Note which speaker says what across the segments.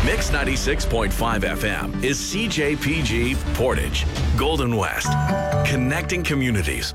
Speaker 1: Mix 96.5 FM is CJPG Portage, Golden West, connecting communities.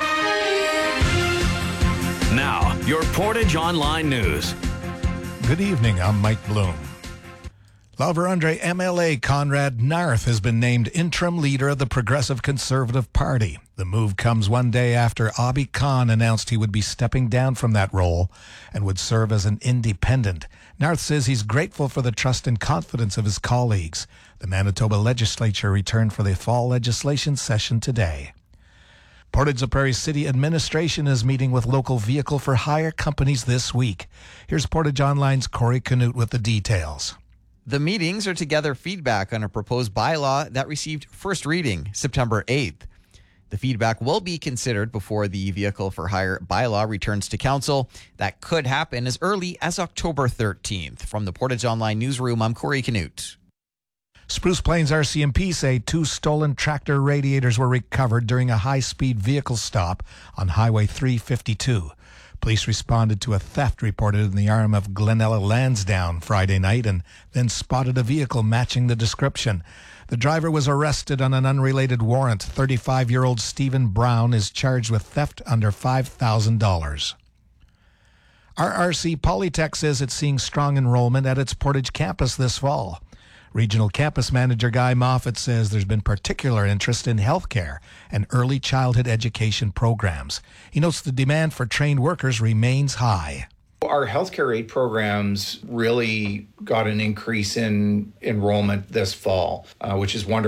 Speaker 1: Now, your Portage Online News.
Speaker 2: Good evening, I'm Mike Bloom. La Vérendrye MLA Conrad Narth has been named interim leader of the Progressive Conservative Party. The move comes one day after Abi Khan announced he would be stepping down from that role and would serve as an independent. Narth says he's grateful for the trust and confidence of his colleagues. The Manitoba legislature returned for the fall legislation session today. Portage-la-Prairie City Administration is meeting with local vehicle for hire companies this week. Here's Portage Online's Corey Canute with the details.
Speaker 3: The meetings are to gather feedback on a proposed bylaw that received first reading September 8th. The feedback will be considered before the Vehicle for Hire bylaw returns to council. That could happen as early as October 13th. From the Portage Online newsroom, I'm Corey Canute.
Speaker 2: Spruce Plains RCMP say 2 stolen tractor radiators were recovered during a high-speed vehicle stop on Highway 352. Police responded to a theft reported in the arm of Glenella Lansdowne Friday night and then spotted a vehicle matching the description. The driver was arrested on an unrelated warrant. 35-year-old Stephen Brown is charged with theft under $5,000. RRC Polytech says it's seeing strong enrollment at its Portage campus this fall. Regional Campus Manager Guy Moffat says there's been particular interest in healthcare and early childhood education programs. He notes the demand for trained workers remains high.
Speaker 4: Our healthcare aid programs really got an increase in enrollment this fall, which is wonderful.